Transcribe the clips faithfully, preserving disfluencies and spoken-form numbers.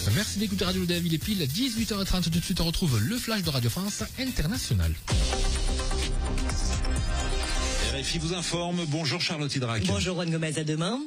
Merci d'écouter Radio Lodève, il est pile dix-huit heures trente. Tout de suite, on retrouve le flash de Radio France Internationale. R F I vous informe. Bonjour Charlotte Hydrac. Bonjour Juan Gomez, à demain.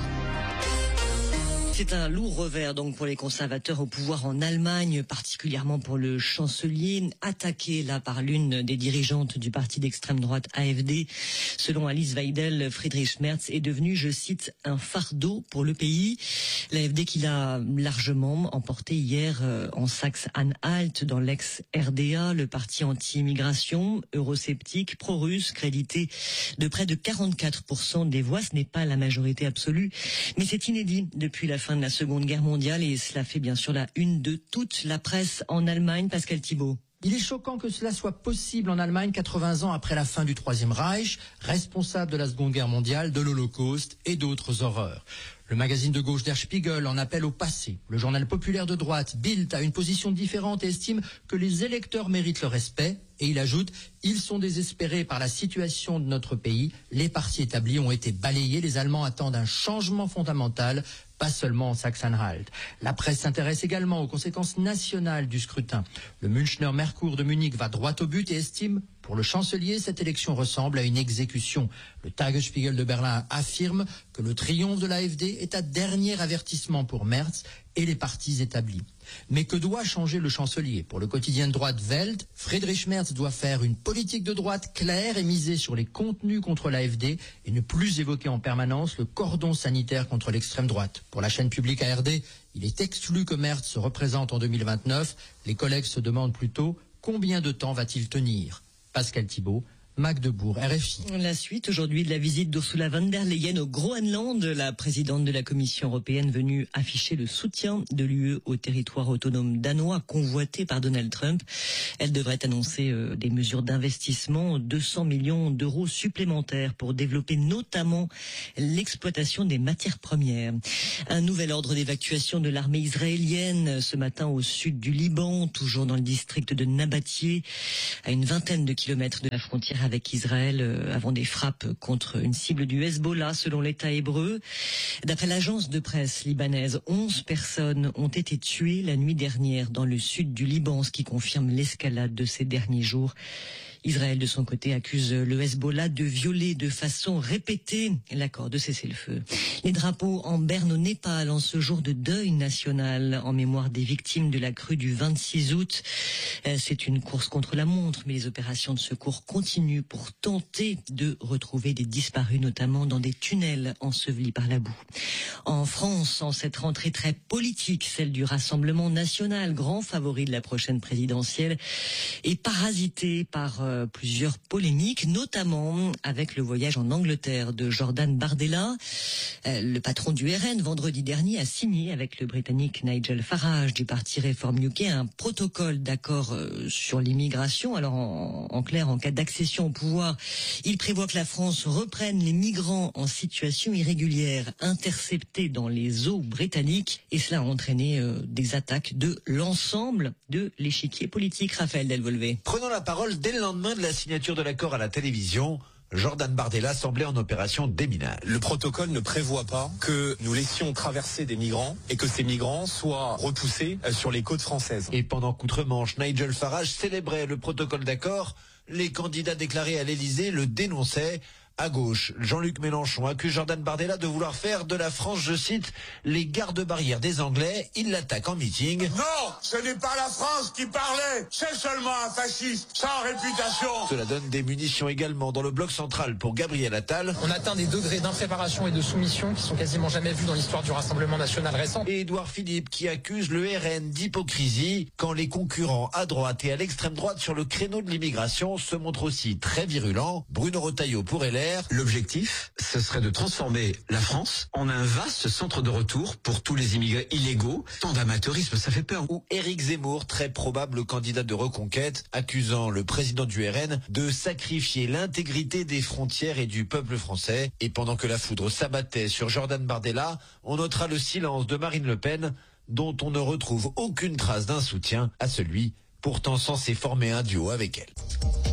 C'est un lourd revers donc pour les conservateurs au pouvoir en Allemagne, particulièrement pour le chancelier, attaqué là par l'une des dirigeantes du parti d'extrême droite A F D. Selon Alice Weidel, Friedrich Merz est devenu, je cite, un fardeau pour le pays. L'A F D qui l'a largement emporté hier euh, en Saxe-Anhalt, dans l'ex-R D A, le parti anti-immigration, eurosceptique, pro-russe, crédité de près de quarante-quatre pour cent des voix. Ce n'est pas la majorité absolue, mais c'est inédit depuis la fin de la Seconde Guerre mondiale, et cela fait bien sûr la une de toute la presse en Allemagne. Pascal Thibault. Il est choquant que cela soit possible en Allemagne quatre-vingts ans après la fin du Troisième Reich, responsable de la Seconde Guerre mondiale, de l'Holocauste et d'autres horreurs. Le magazine de gauche Der Spiegel en appelle au passé. Le journal populaire de droite, Bild, a une position différente et estime que les électeurs méritent le respect. Et il ajoute, ils sont désespérés par la situation de notre pays. Les partis établis ont été balayés. Les Allemands attendent un changement fondamental, pas seulement en Saxe-Anhalt. La presse s'intéresse également aux conséquences nationales du scrutin. Le Münchner Merkur de Munich va droit au but et estime, pour le chancelier, cette élection ressemble à une exécution. Le Tagesspiegel de Berlin affirme que le triomphe de l'A F D est un dernier avertissement pour Merz et les partis établis. Mais que doit changer le chancelier? Pour le quotidien de droite Welt, Friedrich Merz doit faire une politique de droite claire et miser sur les contenus contre l'A F D et ne plus évoquer en permanence le cordon sanitaire contre l'extrême droite. Pour la chaîne publique A R D, il est exclu que Merz se représente en deux mille vingt-neuf. Les collègues se demandent plutôt combien de temps va-t-il tenir? Pascal Thibault, Magdebourg, R F I. La suite aujourd'hui de la visite d'Ursula von der Leyen au Groenland, la présidente de la Commission européenne venue afficher le soutien de l'U E au territoire autonome danois convoité par Donald Trump. Elle devrait annoncer euh, des mesures d'investissement, deux cents millions d'euros supplémentaires pour développer notamment l'exploitation des matières premières. Un nouvel ordre d'évacuation de l'armée israélienne ce matin au sud du Liban, toujours dans le district de Nabatie, à une vingtaine de kilomètres de la frontière avec Israël, euh, avant des frappes contre une cible du Hezbollah, selon l'État hébreu. D'après l'agence de presse libanaise, onze personnes ont été tuées la nuit dernière dans le sud du Liban, ce qui confirme l'escalade de ces derniers jours. Israël, de son côté, accuse le Hezbollah de violer de façon répétée l'accord de cessez-le-feu. Les drapeaux en berne au Népal en ce jour de deuil national en mémoire des victimes de la crue du vingt-six août. C'est une course contre la montre, mais les opérations de secours continuent pour tenter de retrouver des disparus, notamment dans des tunnels ensevelis par la boue. En France, en cette rentrée très politique, celle du Rassemblement national, grand favori de la prochaine présidentielle, est parasitée par euh, plusieurs polémiques, notamment avec le voyage en Angleterre de Jordan Bardella. Euh, le patron du R N, vendredi dernier, a signé avec le Britannique Nigel Farage du parti Reform U K un protocole d'accord euh, sur l'immigration. Alors, en, en clair, en cas d'accession au pouvoir, il prévoit que la France reprenne les migrants en situation irrégulière interceptés dans les eaux britanniques, et cela a entraîné euh, des attaques de l'ensemble de l'échiquier politique. Raphaël Delvolvé. Prenant la parole dès le lendemain de la signature de l'accord à la télévision, Jordan Bardella semblait en opération déminage. Le protocole ne prévoit pas que nous laissions traverser des migrants et que ces migrants soient repoussés sur les côtes françaises. Et pendant qu'outre-Manche, Nigel Farage célébrait le protocole d'accord, les candidats déclarés à l'Élysée le dénonçaient. À gauche, Jean-Luc Mélenchon accuse Jordan Bardella de vouloir faire de la France, je cite, les gardes-barrières des Anglais. Il l'attaque en meeting. Non, ce n'est pas la France qui parlait, c'est seulement un fasciste sans réputation. Cela donne des munitions également dans le bloc central pour Gabriel Attal. On atteint des degrés d'impréparation et de soumission qui sont quasiment jamais vus dans l'histoire du Rassemblement national récent. Et Édouard Philippe qui accuse le R N d'hypocrisie quand les concurrents à droite et à l'extrême droite sur le créneau de l'immigration se montrent aussi très virulents. Bruno Retailleau pour L R. L'objectif, ce serait de transformer la France en un vaste centre de retour pour tous les immigrés illégaux. Tant d'amateurisme, ça fait peur. Ou Éric Zemmour, très probable candidat de reconquête, accusant le président du R N de sacrifier l'intégrité des frontières et du peuple français. Et pendant que la foudre s'abattait sur Jordan Bardella, on notera le silence de Marine Le Pen, dont on ne retrouve aucune trace d'un soutien à celui pourtant censé former un duo avec elle.